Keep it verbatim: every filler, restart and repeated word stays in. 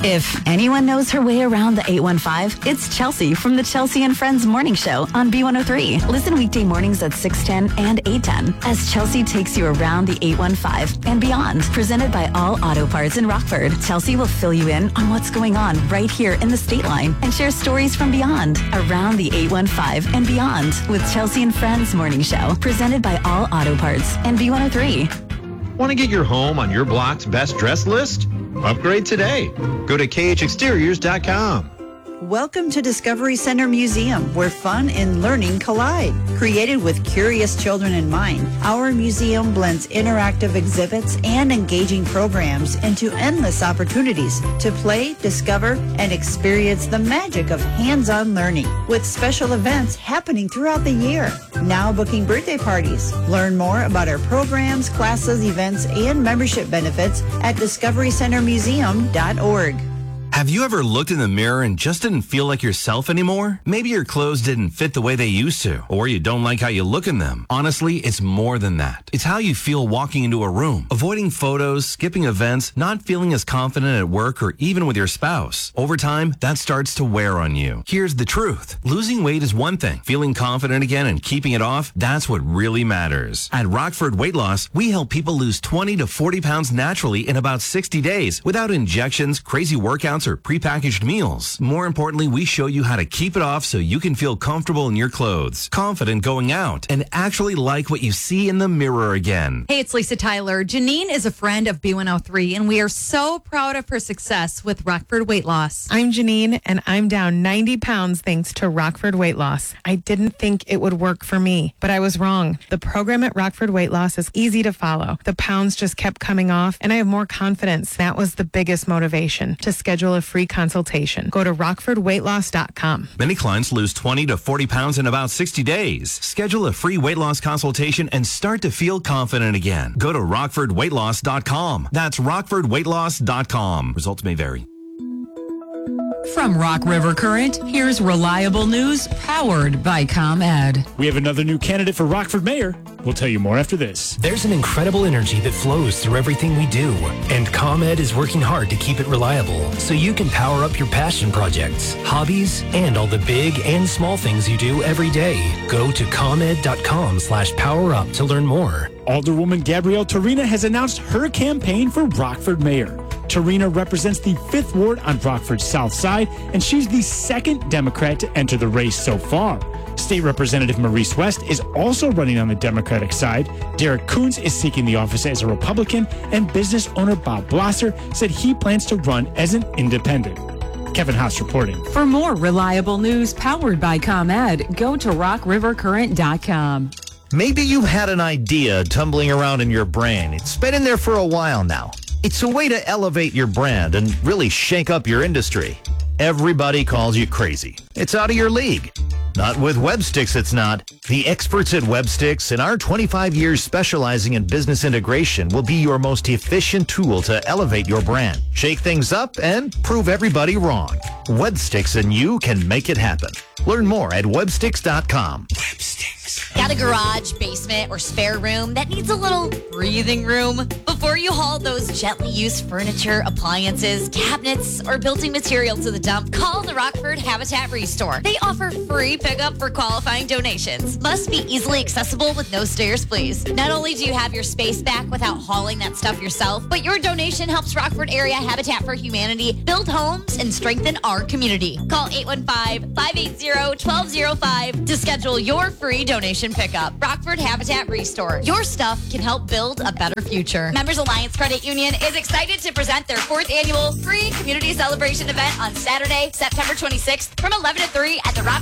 If anyone knows her way around the eight one five, it's Chelsea from the Chelsea and Friends Morning Show on B one oh three. Listen weekday mornings at six ten and eight ten as Chelsea takes you around the eight one five and beyond. Presented by All Auto Parts in Rockford, Chelsea will fill you in on what's going on right here in the State Line and share stories from beyond, around the eight one five and beyond with Chelsea and Friends Morning Show. Presented by All Auto Parts and B one oh three. Want to get your home on your block's best dress list? Upgrade today. Go to K H exteriors dot com. Welcome to Discovery Center Museum, where fun and learning collide. Created with curious children in mind, our museum blends interactive exhibits and engaging programs into endless opportunities to play, discover, and experience the magic of hands-on learning, with special events happening throughout the year. Now booking birthday parties. Learn more about our programs, classes, events, and membership benefits at discovery center museum dot org. Have you ever looked in the mirror and just didn't feel like yourself anymore? Maybe your clothes didn't fit the way they used to, or you don't like how you look in them. Honestly, it's more than that. It's how you feel walking into a room, avoiding photos, skipping events, not feeling as confident at work or even with your spouse. Over time, that starts to wear on you. Here's the truth. Losing weight is one thing. Feeling confident again and keeping it off, that's what really matters. At Rockford Weight Loss, we help people lose twenty to forty pounds naturally in about sixty days without injections, crazy workouts, or prepackaged meals. More importantly, we show you how to keep it off so you can feel comfortable in your clothes, confident going out, and actually like what you see in the mirror again. Hey, it's Lisa Tyler. Janine is a friend of B one oh three, and we are so proud of her success with Rockford Weight Loss. I'm Janine, and I'm down ninety pounds thanks to Rockford Weight Loss. I didn't think it would work for me, but I was wrong. The program at Rockford Weight Loss is easy to follow. The pounds just kept coming off, and I have more confidence. That was the biggest motivation, to schedule a free consultation. Go to rockford weight loss dot com. Many clients lose twenty to forty pounds in about sixty days. Schedule a free weight loss consultation and start to feel confident again. Go to rockford weight loss dot com. That's rockford weight loss dot com. Results may vary. From Rock River Current, here's reliable news powered by ComEd. We have another new candidate for Rockford Mayor. We'll tell you more after this. There's an incredible energy that flows through everything we do, and ComEd is working hard to keep it reliable so you can power up your passion projects, hobbies, and all the big and small things you do every day. Go to comed dot com slash power up to learn more. Alderwoman Gabrielle Torina has announced her campaign for Rockford Mayor. Torina represents the fifth Ward on Rockford's South Side, and she's the second Democrat to enter the race so far. State Representative Maurice West is also running on the Democratic side. Derek Coons is seeking the office as a Republican, and business owner Bob Blosser said he plans to run as an independent. Kevin Haas reporting. For more reliable news powered by ComEd, go to rock river current dot com. Maybe you had an idea tumbling around in your brain. It's been in there for a while now. It's a way to elevate your brand and really shake up your industry. Everybody calls you crazy. It's out of your league. Not with Websticks, it's not. The experts at Websticks and our twenty-five years specializing in business integration will be your most efficient tool to elevate your brand, shake things up, and prove everybody wrong. Websticks and you can make it happen. Learn more at websticks dot com. Websticks. Got a garage, basement, or spare room that needs a little breathing room? Before you haul those gently used furniture, appliances, cabinets, or building material to the dump, call the Rockford Habitat Restore. They offer free pickup for qualifying donations. Must be easily accessible with no stairs, please. Not only do you have your space back without hauling that stuff yourself, but your donation helps Rockford Area Habitat for Humanity build homes and strengthen our community. Call eight one five, five eight zero, one two zero five to schedule your free donation pickup. Rockford Habitat Restore. Your stuff can help build a better future. Members Alliance Credit Union is excited to present their fourth annual free community celebration event on Saturday, September twenty-sixth from eleven to three at the Rock